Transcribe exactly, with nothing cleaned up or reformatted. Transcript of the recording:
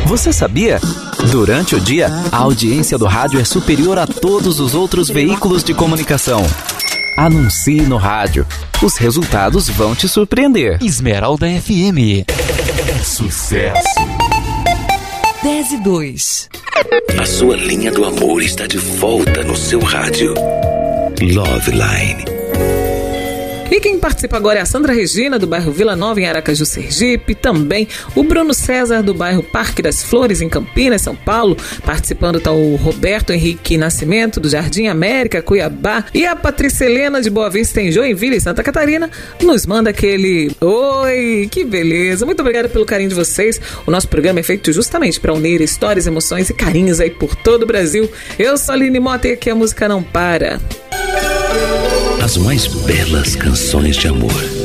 Você sabia? Durante o dia, a audiência do rádio é superior a todos os outros veículos de comunicação. Anuncie no rádio. Os resultados vão te surpreender. Esmeralda F M. Sucesso. dez e dois. A sua linha do amor está de volta no seu rádio. Love Line. E quem participa agora é a Sandra Regina, do bairro Vila Nova, em Aracaju, Sergipe. Também o Bruno César, do bairro Parque das Flores, em Campinas, São Paulo. Participando está o Roberto Henrique Nascimento, do Jardim América, Cuiabá. E a Patrícia Helena, de Boa Vista, em Joinville, Santa Catarina, nos manda aquele oi, que beleza. Muito obrigada pelo carinho de vocês. O nosso programa é feito justamente para unir histórias, emoções e carinhos aí por todo o Brasil. Eu sou a Aline Mota e aqui a música não para. As mais belas canções de amor